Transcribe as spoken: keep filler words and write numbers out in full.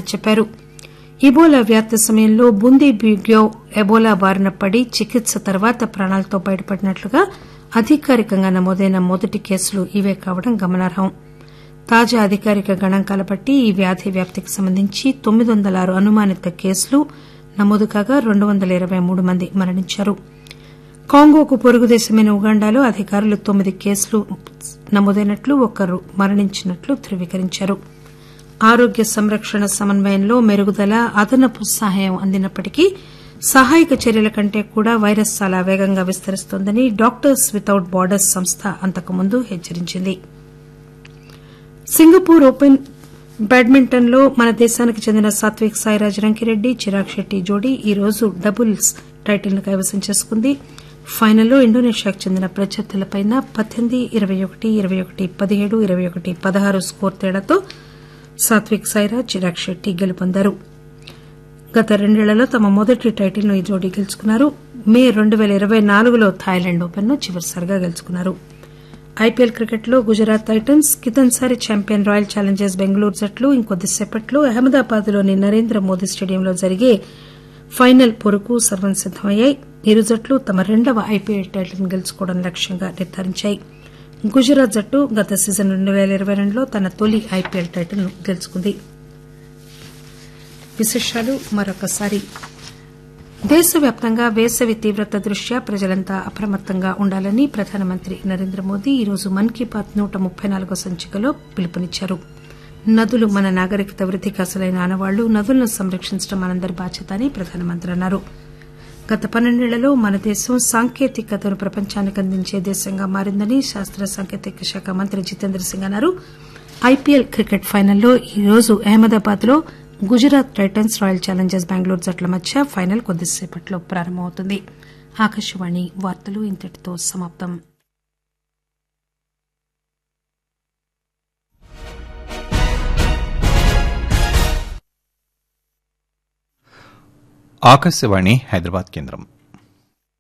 చెప్పారు. ఇబోలా వ్యాప్తి సమయంలో బుందీబ్యూగ్యో ఎబోలా బారిన పడి చికిత్స తర్వాత ప్రాణాలతో బయటపడినట్లుగా అధికారికంగా నమోదైన మొదటి కేసులు ఇవే కావడం గమనార్హం. తాజా అధికారిక గణాంకాల బట్టి ఈ వ్యాధి వ్యాప్తికి సంబంధించి తొమ్మిది వందల ఆరు అనుమానిత కేసులు నమోదు కాగా రెండు వందల ఇరవై మూడు మంది మరణించారు. కాంగోకు పొరుగు దేశమైన ఉగాండాలో అధికారులు తొమ్మిది కేసులు నమోదైనట్లు ఒకరు మరణించినట్లు ధృవీకరించారు. ఆరోగ్య సంరక్షణ సమన్వయంలో మెరుగుదల అదనపు సహాయం అందినప్పటికీ సహాయక చర్యల కంటే కూడా వైరస్ చాలా వేగంగా విస్తరిస్తోందని డాక్టర్స్ వితౌట్ బార్డర్స్ సంస్థ అంతకుముందు హెచ్చరించింది. సింగపూర్ ఓపెన్ బ్యాడ్మింటన్ లో మన దేశానికి చెందిన సాత్విక్ సాయిరాజ్ రంకిరెడ్డి చిరాగ్ శెట్టి జోడీ ఈరోజు డబుల్స్ టైటిల్ ను కైవసం చేసుకుంది. ఫైనల్లో ఇండోనేషియాకు చెందిన ప్రత్యర్థులపై పద్దెనిమిది ఇరవై ఒకటి ఇరవై ఒకటి పదిహేడు ఇరవై ఒకటి పదహారు స్కోర్ తేడాతో సాత్విక్ సాయిరాజ్ చిరాగ్ శెట్టి గెలుపొందారు. గత రెండేళ్లలో తమ మొదటి టైటిల్ ను ఈ జోడీ గెలుచుకున్నారు. మే రెండు పేల ఇరవై నాలుగులో థాయిలాండ్ ఓపెన్ ను చివరిసారిగా గెలుచుకున్నారు. ఐపీఎల్ క్రికెట్ లో Gujarat Titans కితన్సారి champion royal Challengers Bengaluru జట్లు ఇంకొద్దిసేపట్లో అహ్మదాబాద్ లోని నరేంద్ర మోదీ స్టేడియంలో జరిగే ఫైనల్ పోరుకు సర్వం సిద్దమయ్యాయి. ఇరు జట్లు తమ రెండవ ఐపీఎల్ టైటిల్ ను గెలుచుకోవడం లక్ష్యంగా నిర్దారించాయి. గుజరాత్ జట్టు గత సీజన్ రెండు పేల ఇరవై రెండులో తన తొలి ఐపీఎల్ టైటిల్ ను గెలుచుకుంది. విశేషాలు మరొకసారి దేశవ్యాప్తంగా వేసవి తీవ్రత దృష్ట్యా ప్రజలంతా అప్రమత్తంగా ఉండాలని ప్రధానమంత్రి నరేంద్ర మోదీ ఈరోజు మన్ కీ బాత్ నూట ముప్పై నాలుగో సంచికలో పిలుపునిచ్చారు. నదులు మన నాగరికత వృద్దికి అసలైన ఆనవాళ్లు, నదులను సంరక్షించడం మనందరి బాధ్యత అని ప్రధానమంత్రి అన్నారు. గత పన్నెండేళ్లలో మన దేశం సాంకేతికతను ప్రపంచానికి అందించే దేశంగా మారిందని శాస్త్ర సాంకేతిక శాఖ మంత్రి జితేంద్ర సింగ్ అన్నారు. ఐపీఎల్ క్రికెట్ ఫైనల్లో ఈరోజు అహ్మదాబాద్ లో Gujarat Titans royal Challengers Bengaluru జట్ల మధ్య ఫైనల్ కొద్దిసేపట్లో ప్రారంభమవుతుంది. ఆకాశవాణి వార్తలు ఇంతటితో సమాప్తం. ఆకాశవాణి హైదరాబాద్ కేంద్రం.